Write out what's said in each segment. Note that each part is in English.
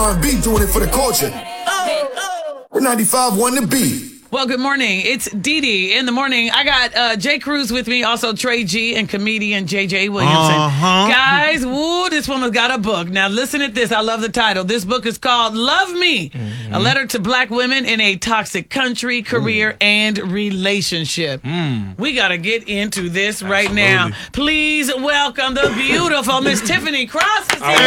R&B, doing it for the culture. The 95 won the beat. Well, good morning. It's Dee Dee in the morning. I got Jay Cruz with me, also Trey G and comedian JJ Williamson. Guys, woo, this woman's got a book. Now, listen at this. I love the title. This book is called Love Me, a letter to black women in a toxic country, career, and relationship. We got to get into this right now. Please welcome the beautiful Miss Tiffany Cross.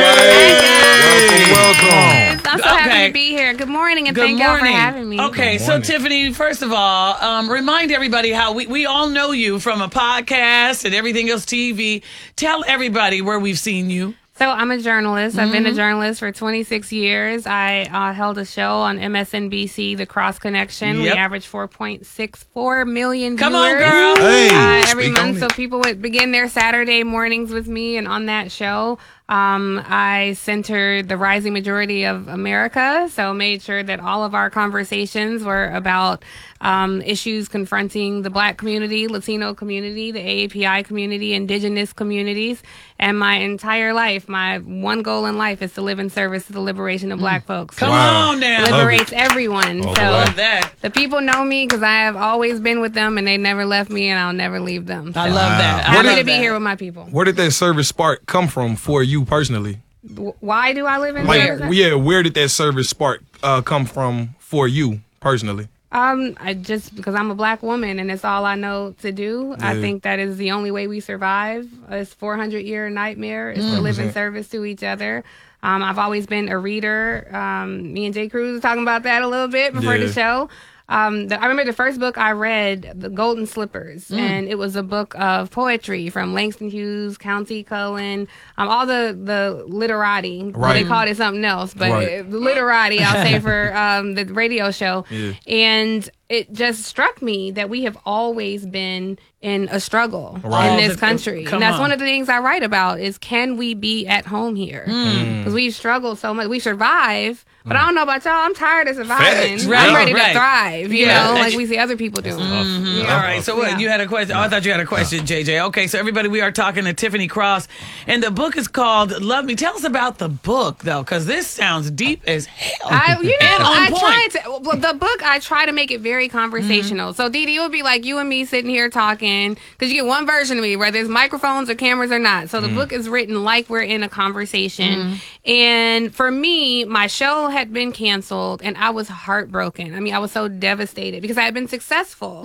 Welcome. I'm so happy to be here. Good morning, and thank y'all for having me. Okay, so Tiffany, first of all, remind everybody how we all know you from a podcast and everything else TV. Tell everybody where we've seen you. So I'm a journalist. I've been a journalist for 26 years. I held a show on MSNBC, The Cross Connection. We averaged 4.64 million viewers. Come on, girl. Every month. So people would begin their Saturday mornings with me. And on that show, I centered the rising majority of America. So made sure that all of our conversations were about issues confronting the Black community, Latino community, the AAPI community, indigenous communities. And my entire life, my one goal in life is to live in service to the liberation of Black folks. Come on now. Liberates everyone. So that. The people know me because I have always been with them and they never left me and I'll never leave them. So I love that. I'm happy to be here with my people. Where did that service spark come from for you personally? Why do I live in service? Where did that service spark come from for you personally? I just because I'm a Black woman and it's all I know to do. I think that is the only way we survive. This 400-year nightmare is to live in service to each other. I've always been a reader. Me and Jay Cruz were talking about that a little bit before the show. I remember the first book I read, The Golden Slippers, and it was a book of poetry from Langston Hughes, Countee Cullen, all the literati. Right. Well, they called it something else, but the literati, I'll say, for the radio show. And it just struck me that we have always been in a struggle in this country. And that's one of the things I write about is can we be at home here? Because we've struggled so much. We survive, but I don't know about y'all. I'm tired of surviving. I'm ready to thrive, you know, like we see other people doing. All right, so what, you had a question? Oh, I thought you had a question, JJ. Okay, so everybody, we are talking to Tiffany Cross, and the book is called Love Me. Tell us about the book, though, because this sounds deep as hell. The book, I try to make it very conversational. So, Dee Dee, it would be like you and me sitting here talking, because you get one version of me, whether it's microphones or cameras or not. So the book is written like we're in a conversation. And for me, my show had been canceled, and I was heartbroken. I mean, I was so devastated because I had been successful.